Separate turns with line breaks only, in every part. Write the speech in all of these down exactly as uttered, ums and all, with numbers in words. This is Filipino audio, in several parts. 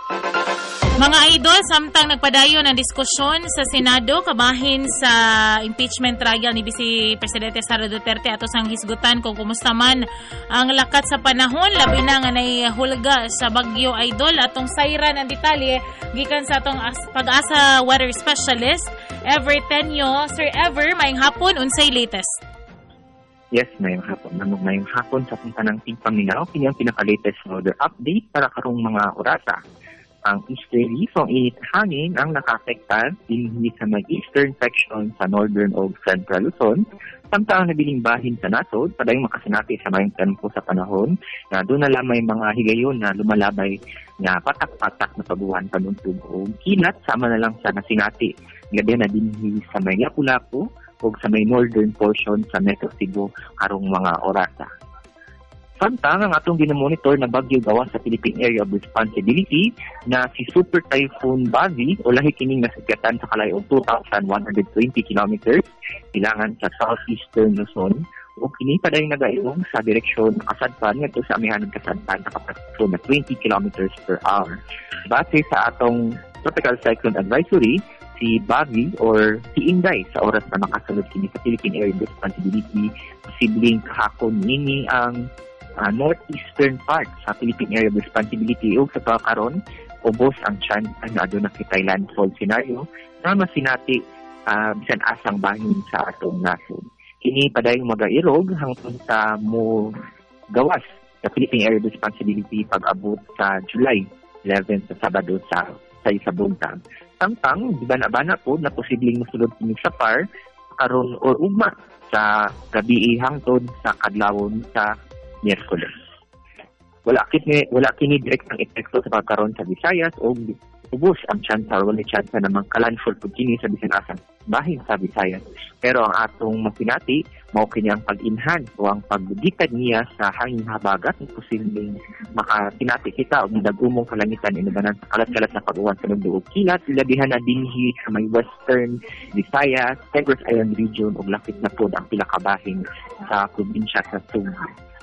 Mga idol, samtang nagpadayon ang diskusyon sa Senado kabahin sa impeachment trial ni Vice Presidente Sara Duterte ato sang hisgutan kung kumusta man ang lakat sa panahon labi na nga nay hulga sa bagyo idol atong sayran ang detalye gikan sa atong Pag-asa weather specialist Ever Tenyo. Sir Ever, maayong hapon, unsay latest?
Yes, mayong hapon. Namang mayong hapon sa kung tanang tingpaminaw kini ang pinaka-latest weather update para karong mga orasa. Ang easterly so init hangin ang nakapektan dinhi sa may eastern section sa northern o central Luzon, samtang ang nabiling bahin sa nasod padayong makasinati sa mayong tempo sa panahon na doon na lamay mga higayon na lumalabay na patak-patak na paguhan panuntog o kilat sama na lang sa nasinati gabi na dinhi sa may Lapu-Lapu o sa may northern portion sa Metro Cebu karong mga orasa. Samtang ang atong ginamonitor na bagyo gawa sa Philippine Area of Responsibility na si Super Typhoon Bavi o lahi kining nasakyatan sa kalayo two thousand one hundred twenty kilometers ilangan sa southeastern Luzon o kini padayong nagailong sa direksyon kasadpan ngadto sa amihanang kasadpan sa kapasito na twenty kilometers per hour. Base sa atong Tropical Cyclone Advisory, si Bavi or si Inday sa oras na makasunod kini sa Philippine Area of Responsibility, posibleng kahakon nini ang Uh, northeastern part sa Philippine Area of Responsibility o sa karon ubos ang chance na aduna kitay landfall scenario na masinati uh, bisan asang bahin sa atong nasod. Kini padayong magairog hangtod sa mo gawas sa Philippine Area of Responsibility pag-abot sa July eleventh sa Sabado sa sa isa buntag. Samtang bana-bana po na posibleng mosulod kini sa par karon or ugma sa gabi hangtod sa kadlawon sa Miyerkules. Wala kini wala kini direktang epekto sa pagkaron sa Visayas o ubos ang tsansa wala tsansa namang kalandfall pud kini sa bisan asang bahin sa Visayas. Pero ang atong masinati mao kini ang pag-inhan o ang pagbugitad niya sa hangin habagat posibleng makasinati kita og dagumong kalangitan inubanan sa kalat-kalat na pag-uwan sa nagduog kilat labihan na dinhi sa may western Visayas, Negros Island region ug lapit na pud ang pila ka bahin sa probinsya sa Subo.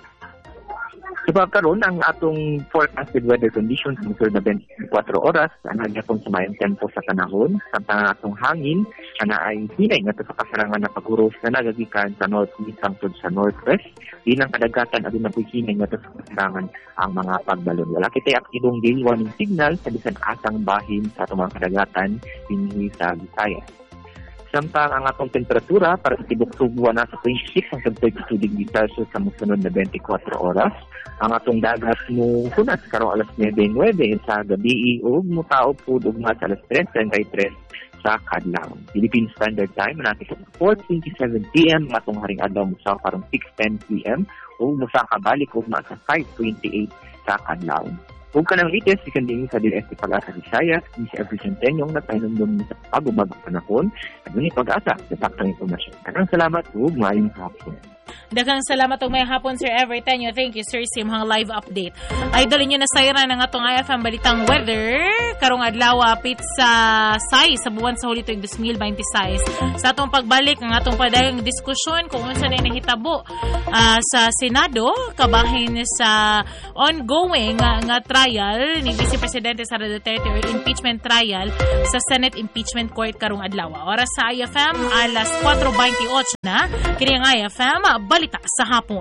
So karon ang atong forecasted weather conditions sa sunod na twenty-four oras ang hagapon sa mayong tempo sa panahon samtang ang atong hangin ana ay hinay ngadto sa kasarangan na paghuros na nagagikan sa northeast hangtod sa northwest bilang kadagatan aduna puy hinay ngadto sa kasarangan ang mga pagbalon. Wala kitay aktibong gale warning signal sa bisan asang bahin sa atong mga kadagatan dinhi sa Visayas. Samtang ang atong temperatura para sa tibok Subo na sa twenty-six hanggang thirty-two degrees Celsius sa musunod na twenty-four oras. Ang atong dagat mo hunas karong alas nine nine sa gabi ug mutao pud ugma sa alas tres thirty-three sa kadlawon. Philippine Standard Time natin sa four twenty-seven p.m. atong haring adlaw musa karong six ten p.m. ug musa kabalik ugma sa five twenty-eight sa kadlawon. Kung ka ng latest, ikan din sa D S T Pag-asa Visayas, ni si Every Centennial na pahinumdum sa pag-ubagong panahon at doon Pag-asa sa saktang informasyon. Daghang salamat ug maayong hapon.
Daghang salamat ug maayong hapon, Sir Ever Tenyo. Thank you, Sir Sim, hang live update. Idol inyo na sayran ng atong I F M Balitang Weather karong adlaw apit sa Say sa buwan sa huli tuig twenty twenty-six. Sa atong pagbalik ng atong padayong diskusyon kung unsa na nahitabo uh, sa Senado kabahin sa ongoing uh, nga trial ni Vice Presidente Sara Duterte or impeachment trial sa Senate Impeachment Court karong adlaw. Oras sa I F M alas four twenty-eight na kini ang I F M Balita sa Hapon.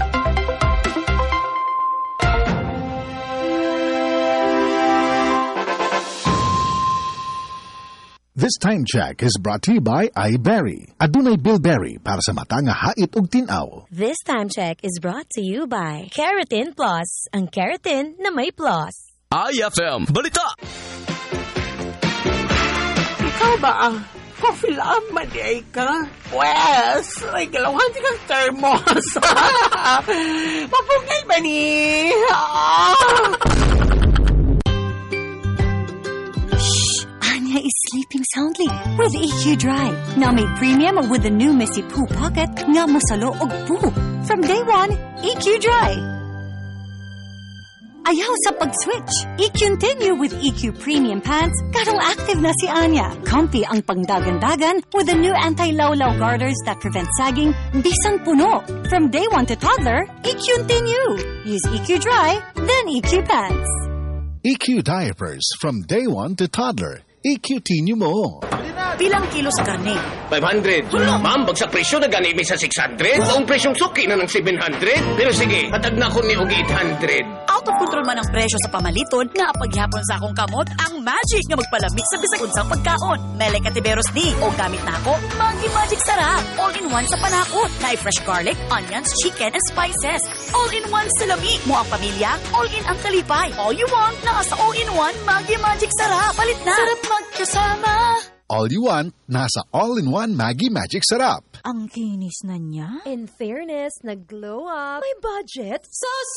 This time check is brought to you by iBerry. Adunay Bilberry para sa mata nga hait ug tin-aw.
This time check is brought to you by Keratin Plus, ang keratin na may plus.
I F M Balita.
Ikaw ba ang coffee lamad ay ka? Wes, ay galawan si kang thermos. Mapungay ba ni? Ah!
Is sleeping soundly with E Q Dry. Now made premium with the new Missy Poo Pocket nga musalo og poo. From day one, E Q Dry. Ayaw sa pag-switch. I-continue with E Q Premium Pants. Karong active na si Anya. Comfy ang pangdagan-dagan with the new anti-lawlaw garters that prevent sagging. Bisan puno. From day one to toddler, I-continue. Use E Q Dry, then E Q Pants.
E Q Diapers from day one to toddler. E Q T nyo mo.
Pilang kilo sa karne?
five hundred. Ma'am, bagsak presyo na ganimi sa six hundred. Ang presyong suki na ng seven hundred. Pero sige, hatag na ko ni og eight hundred.
Out of control man ang presyo sa pamaliton nga paghihapon sa akong kamot ang magic nga magpalamig sa bisag unsang pagkaon. Mele Katiberos ni o gamit na ako Maggi Magic Sarap. All-in-one sa panakot. Na fresh garlic, onions, chicken, and spices. All-in-one sa lami. Mo ang pamilya, all-in ang kalipay. All you want na sa all-in-one Maggi Magic Sarap. Palit na. Sarap magkasama.
All you want, nasa all-in-one Maggi Magic Sarap.
Ang kinis na niya.
In fairness, nag-glow up. May budget. So